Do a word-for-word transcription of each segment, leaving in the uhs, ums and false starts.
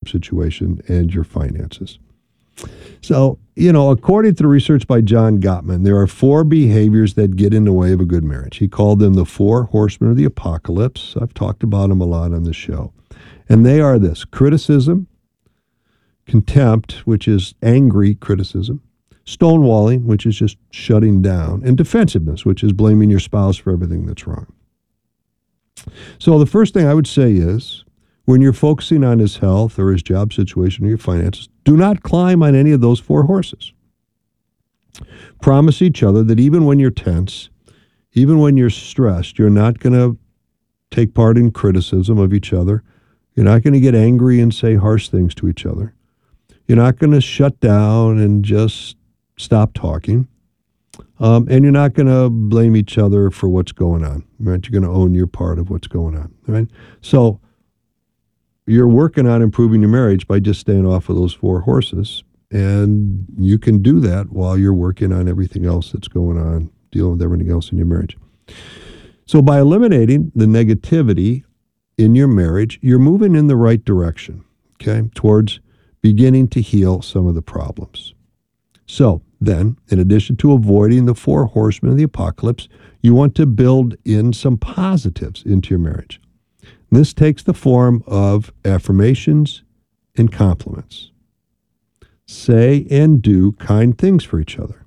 job situation and your finances. So, you know, according to the research by John Gottman, there are four behaviors that get in the way of a good marriage. He called them the four horsemen of the apocalypse. I've talked about them a lot on this show. And they are this: criticism, contempt, which is angry criticism, stonewalling, which is just shutting down, and defensiveness, which is blaming your spouse for everything that's wrong. So the first thing I would say is, when you're focusing on his health or his job situation or your finances, do not climb on any of those four horses. Promise each other that even when you're tense, even when you're stressed, you're not going to take part in criticism of each other. You're not going to get angry and say harsh things to each other. You're not going to shut down and just stop talking. Um, and you're not going to blame each other for what's going on, right? You're going to own your part of what's going on, right? So you're working on improving your marriage by just staying off of those four horses. And you can do that while you're working on everything else that's going on, dealing with everything else in your marriage. So by eliminating the negativity in your marriage, you're moving in the right direction, okay, towards beginning to heal some of the problems. So then, in addition to avoiding the four horsemen of the apocalypse, you want to build in some positives into your marriage. This takes the form of affirmations and compliments. Say and do kind things for each other.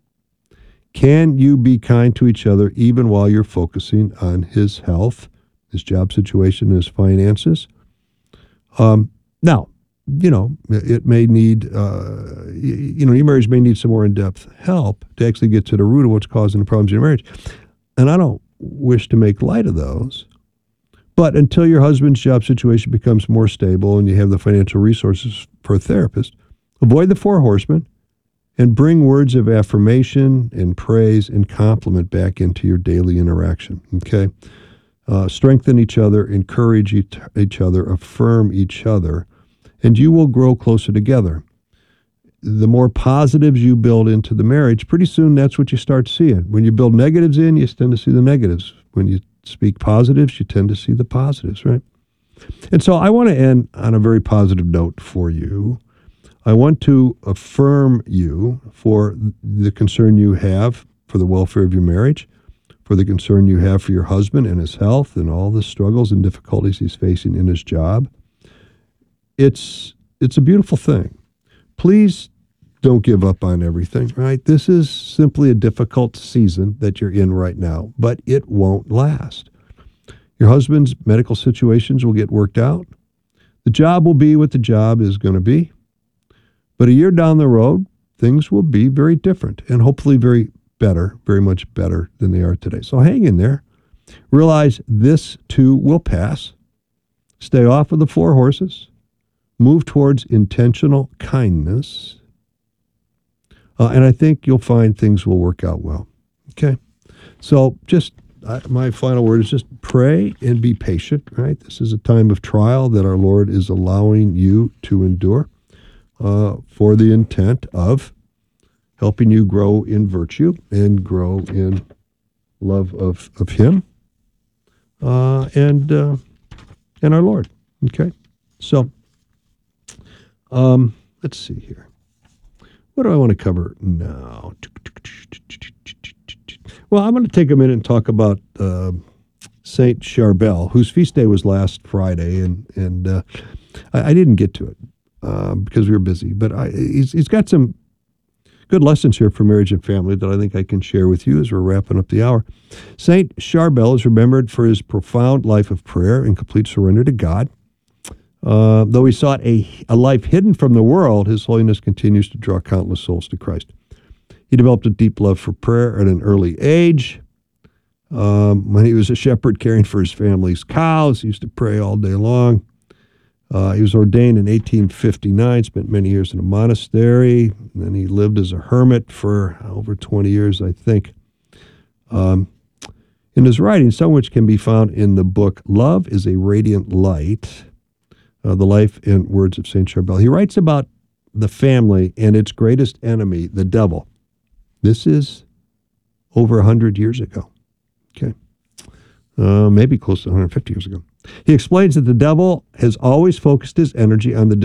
Can you be kind to each other even while you're focusing on his health, his job situation, his finances? Um, now, you know, it may need, uh, you know, your marriage may need some more in-depth help to actually get to the root of what's causing the problems in your marriage. And I don't wish to make light of those. But until your husband's job situation becomes more stable and you have the financial resources for a therapist, avoid the four horsemen and bring words of affirmation and praise and compliment back into your daily interaction, okay? Uh, strengthen each other, encourage each, each other, affirm each other, and you will grow closer together. The more positives you build into the marriage, pretty soon that's what you start seeing. When you build negatives in, you tend to see the negatives. When you speak positives, you tend to see the positives, right? And so I want to end on a very positive note for you. I want to affirm you for the concern you have for the welfare of your marriage, for the concern you have for your husband and his health and all the struggles and difficulties he's facing in his job. It's it's a beautiful thing. Please don't give up on everything, right? This is simply a difficult season that you're in right now, but it won't last. Your husband's medical situations will get worked out. The job will be what the job is going to be. But a year down the road, things will be very different and hopefully very better, very much better than they are today. So hang in there. Realize this too will pass. Stay off of the four horses. Move towards intentional kindness. Uh, and I think you'll find things will work out well. Okay? So just uh, my final word is just pray and be patient, right? This is a time of trial that our Lord is allowing you to endure uh, for the intent of helping you grow in virtue and grow in love of, of Him uh, and, uh, and our Lord. Okay? So, Um, let's see here. What do I want to cover now? Well, I'm going to take a minute and talk about uh, Saint Charbel, whose feast day was last Friday, and and uh, I, I didn't get to it uh, because we were busy. But I, he's he's got some good lessons here for marriage and family that I think I can share with you as we're wrapping up the hour. Saint Charbel is remembered for his profound life of prayer and complete surrender to God. Uh, though he sought a, a life hidden from the world, His Holiness continues to draw countless souls to Christ. He developed a deep love for prayer at an early age. Um, when he was a shepherd caring for his family's cows, he used to pray all day long. Uh, he was ordained in eighteen fifty-nine, spent many years in a monastery, and then he lived as a hermit for over twenty years, I think. Um, in his writings, some which can be found in the book Love is a Radiant Light, Uh, the life and words of Saint Charbel. He writes about the family and its greatest enemy, the devil. This is over one hundred years ago. Okay. Uh, maybe close to one hundred fifty years ago. He explains that the devil has always focused his energy on the